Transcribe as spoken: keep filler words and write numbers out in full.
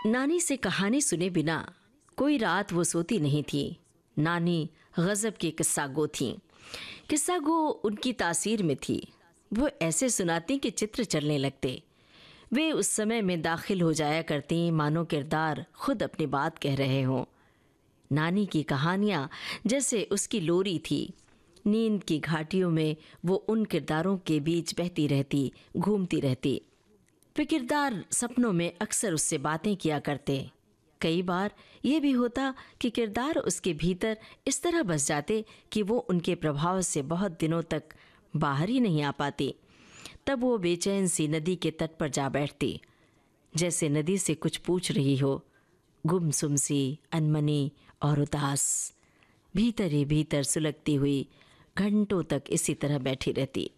नानी से कहानी सुने बिना कोई रात वो सोती नहीं थी। नानी गजब की किस्सा गो थी। किस्सा गो उनकी तासीर में थी। वो ऐसे सुनाती कि चित्र चलने लगते। वे उस समय में दाखिल हो जाया करती मानो किरदार खुद अपनी बात कह रहे हों। नानी की कहानियाँ जैसे उसकी लोरी थी। नींद की घाटियों में वो उन किरदारों के बीच बहती रहती, घूमती रहती। वे किरदार सपनों में अक्सर उससे बातें किया करते। कई बार ये भी होता कि किरदार उसके भीतर इस तरह बस जाते कि वो उनके प्रभाव से बहुत दिनों तक बाहर ही नहीं आ पाती। तब वो बेचैन सी नदी के तट पर जा बैठती, जैसे नदी से कुछ पूछ रही हो, गुमसुम सी, अनमनी और उदास। भीतर ही भीतर सुलगती हुई घंटों तक इसी तरह बैठी रहती।